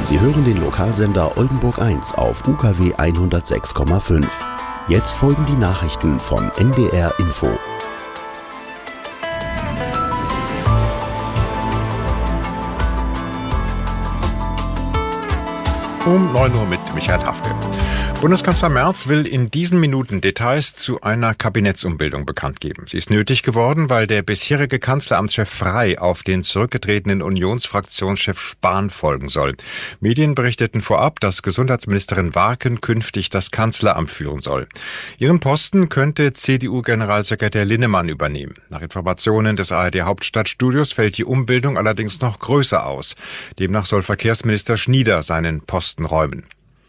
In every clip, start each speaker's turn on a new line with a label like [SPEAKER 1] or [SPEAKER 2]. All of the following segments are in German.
[SPEAKER 1] Sie hören den Lokalsender Oldenburg 1 auf UKW 106,5. Jetzt folgen die Nachrichten von NDR Info.
[SPEAKER 2] Um 9 Uhr mit Michael Hafke. Bundeskanzler Merz will in diesen Minuten Details zu einer Kabinettsumbildung bekannt geben. Sie ist nötig geworden, weil der bisherige Kanzleramtschef Frey auf den zurückgetretenen Unionsfraktionschef Spahn folgen soll. Medien berichteten vorab, dass Gesundheitsministerin Warken künftig das Kanzleramt führen soll. Ihren Posten könnte CDU-Generalsekretär Linnemann übernehmen. Nach Informationen des ARD-Hauptstadtstudios fällt die Umbildung allerdings noch größer aus. Demnach soll Verkehrsminister Schnieder seinen Posten räumen.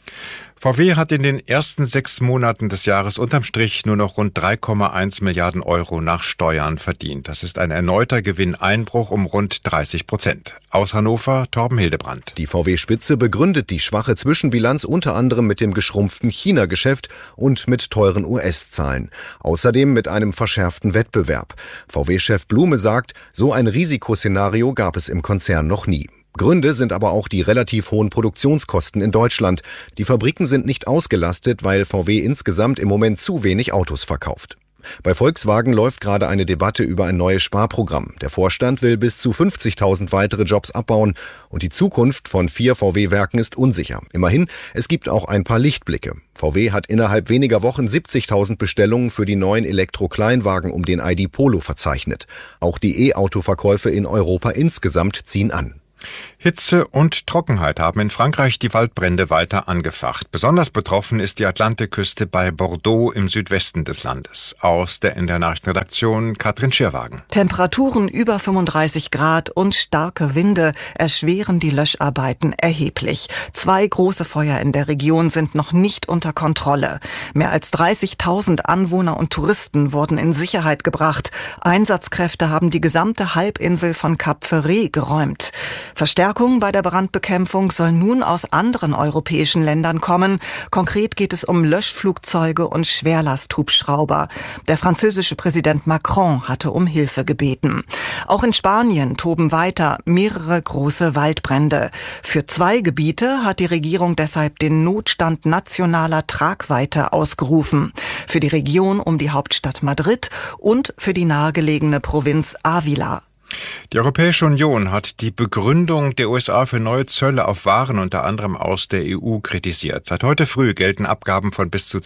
[SPEAKER 2] VW hat in den ersten 6 Monaten des Jahres unterm Strich nur noch rund 3,1 Milliarden Euro nach Steuern verdient. Das ist ein erneuter Gewinneinbruch um rund 30%. Aus Hannover, Torben Hildebrand.
[SPEAKER 3] Die VW-Spitze begründet die schwache Zwischenbilanz unter anderem mit dem geschrumpften China-Geschäft und mit teuren US-Zahlen. Außerdem mit einem verschärften Wettbewerb. VW-Chef Blume sagt, so ein Risikoszenario gab es im Konzern noch nie. Gründe sind aber auch die relativ hohen Produktionskosten in Deutschland. Die Fabriken sind nicht ausgelastet, weil VW insgesamt im Moment zu wenig Autos verkauft. Bei Volkswagen läuft gerade eine Debatte über ein neues Sparprogramm. Der Vorstand will bis zu 50.000 weitere Jobs abbauen und die Zukunft von 4 VW-Werken ist unsicher. Immerhin, es gibt auch ein paar Lichtblicke. VW hat innerhalb weniger Wochen 70.000 Bestellungen für die neuen Elektro-Kleinwagen um den ID Polo verzeichnet. Auch die E-Auto-Verkäufe in Europa insgesamt ziehen an.
[SPEAKER 2] Hitze und Trockenheit haben in Frankreich die Waldbrände weiter angefacht. Besonders betroffen ist die Atlantikküste bei Bordeaux im Südwesten des Landes. Aus der NDR Nachrichtenredaktion Katrin Schirwagen.
[SPEAKER 4] Temperaturen über 35 Grad und starke Winde erschweren die Löscharbeiten erheblich. 2 große Feuer in der Region sind noch nicht unter Kontrolle. Mehr als 30.000 Anwohner und Touristen wurden in Sicherheit gebracht. Einsatzkräfte haben die gesamte Halbinsel von Cap Ferret geräumt. Verstärkung bei der Brandbekämpfung soll nun aus anderen europäischen Ländern kommen. Konkret geht es um Löschflugzeuge und Schwerlasthubschrauber. Der französische Präsident Macron hatte um Hilfe gebeten. Auch in Spanien toben weiter mehrere große Waldbrände. Für 2 Gebiete hat die Regierung deshalb den Notstand nationaler Tragweite ausgerufen. Für die Region um die Hauptstadt Madrid und für die nahegelegene Provinz Ávila.
[SPEAKER 2] Die Europäische Union hat die Begründung der USA für neue Zölle auf Waren unter anderem aus der EU kritisiert. Seit heute früh gelten Abgaben von bis zu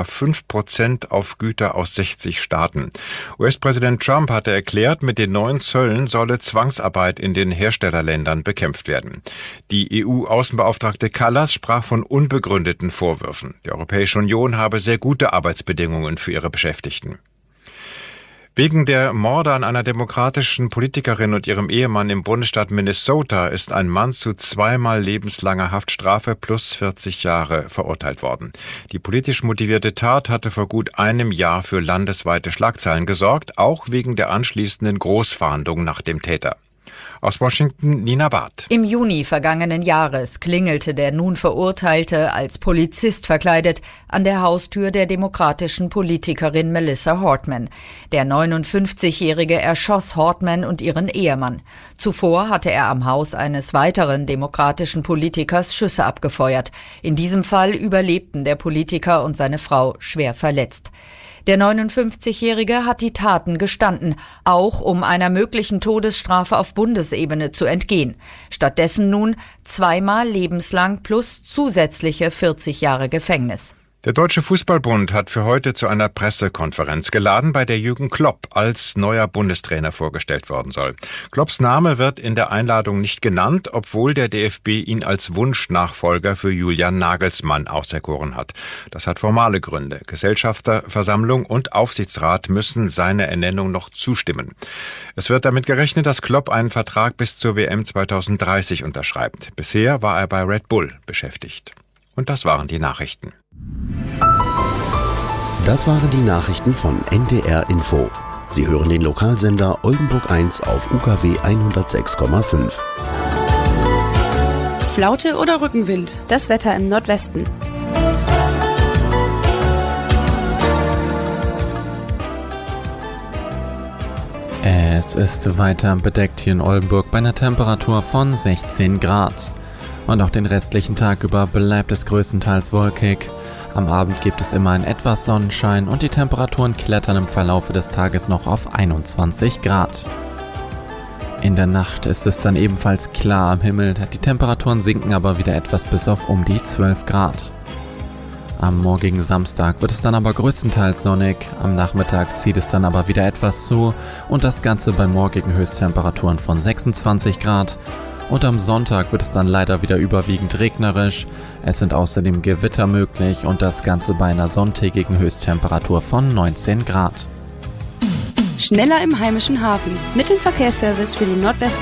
[SPEAKER 2] 12,5% auf Güter aus 60 Staaten. US-Präsident Trump hatte erklärt, mit den neuen Zöllen solle Zwangsarbeit in den Herstellerländern bekämpft werden. Die EU-Außenbeauftragte Kallas sprach von unbegründeten Vorwürfen. Die Europäische Union habe sehr gute Arbeitsbedingungen für ihre Beschäftigten. Wegen der Morde an einer demokratischen Politikerin und ihrem Ehemann im Bundesstaat Minnesota ist ein Mann zu 2-mal lebenslanger Haftstrafe plus 40 Jahre verurteilt worden. Die politisch motivierte Tat hatte vor gut einem Jahr für landesweite Schlagzeilen gesorgt, auch wegen der anschließenden Großfahndung nach dem Täter. Aus Washington, Nina Barth.
[SPEAKER 5] Im Juni vergangenen Jahres klingelte der nun Verurteilte als Polizist verkleidet an der Haustür der demokratischen Politikerin Melissa Hortman. Der 59-Jährige erschoss Hortman und ihren Ehemann. Zuvor hatte er am Haus eines weiteren demokratischen Politikers Schüsse abgefeuert. In diesem Fall überlebten der Politiker und seine Frau schwer verletzt. Der 59-Jährige hat die Taten gestanden, auch um einer möglichen Todesstrafe auf Bundesebene zu entgehen. Stattdessen nun 2-mal lebenslang plus zusätzliche 40 Jahre Gefängnis.
[SPEAKER 2] Der Deutsche Fußballbund hat für heute zu einer Pressekonferenz geladen, bei der Jürgen Klopp als neuer Bundestrainer vorgestellt werden soll. Klopps Name wird in der Einladung nicht genannt, obwohl der DFB ihn als Wunschnachfolger für Julian Nagelsmann auserkoren hat. Das hat formale Gründe. Gesellschafterversammlung und Aufsichtsrat müssen seiner Ernennung noch zustimmen. Es wird damit gerechnet, dass Klopp einen Vertrag bis zur WM 2030 unterschreibt. Bisher war er bei Red Bull beschäftigt. Und das waren die Nachrichten.
[SPEAKER 1] Das waren die Nachrichten von NDR Info. Sie hören den Lokalsender Oldenburg 1 auf UKW 106,5.
[SPEAKER 6] Flaute oder Rückenwind?
[SPEAKER 7] Das Wetter im Nordwesten.
[SPEAKER 8] Es ist weiter bedeckt hier in Oldenburg bei einer Temperatur von 16 Grad.
[SPEAKER 7] Und auch den restlichen Tag über bleibt es größtenteils wolkig. Am Abend gibt es immerhin etwas Sonnenschein und die Temperaturen klettern im Verlaufe des Tages noch auf 21 Grad. In der Nacht ist es dann ebenfalls klar am Himmel, die Temperaturen sinken aber wieder etwas bis auf um die 12 Grad. Am morgigen Samstag wird es dann aber größtenteils sonnig, am Nachmittag zieht es dann aber wieder etwas zu und das Ganze bei morgigen Höchsttemperaturen von 26 Grad. Und am Sonntag wird es dann leider wieder überwiegend regnerisch. Es sind außerdem Gewitter möglich und das Ganze bei einer sonntägigen Höchsttemperatur von 19 Grad.
[SPEAKER 6] Schneller im heimischen Hafen.
[SPEAKER 8] Mit dem Verkehrsservice für den Nordwesten.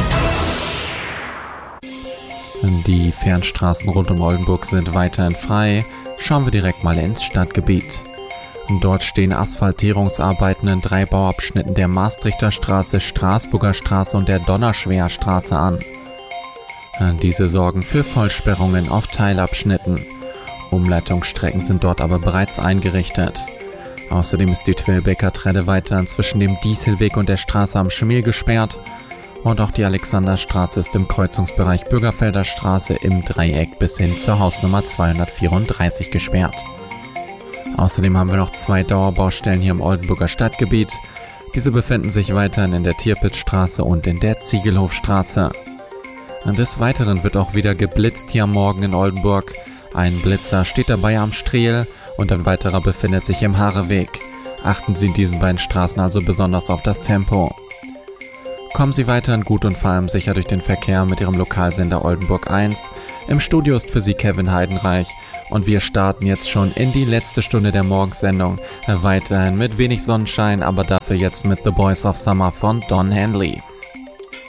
[SPEAKER 7] Die Fernstraßen rund um Oldenburg sind weiterhin frei. Schauen wir direkt mal ins Stadtgebiet. Dort stehen Asphaltierungsarbeiten in 3 Bauabschnitten der Maastrichter Straße, Straßburger Straße und der Donnerschwer Straße an. Diese sorgen für Vollsperrungen auf Teilabschnitten. Umleitungsstrecken sind dort aber bereits eingerichtet. Außerdem ist die Twillbeker Treppe weiterhin zwischen dem Dieselweg und der Straße am Schmiel gesperrt. Und auch die Alexanderstraße ist im Kreuzungsbereich Bürgerfelder Straße im Dreieck bis hin zur Hausnummer 234 gesperrt. Außerdem haben wir noch 2 Dauerbaustellen hier im Oldenburger Stadtgebiet. Diese befinden sich weiterhin in der Tirpitzstraße und in der Ziegelhofstraße. Und des Weiteren wird auch wieder geblitzt hier am Morgen in Oldenburg. Ein Blitzer steht dabei am Striel und ein weiterer befindet sich im Haareweg. Achten Sie in diesen beiden Straßen also besonders auf das Tempo. Kommen Sie weiterhin gut und vor allem sicher durch den Verkehr mit Ihrem Lokalsender Oldenburg 1. Im Studio ist für Sie Kevin Heidenreich und wir starten jetzt schon in die letzte Stunde der Morgensendung. Weiterhin mit wenig Sonnenschein, aber dafür jetzt mit The Boys of Summer von Don Henley.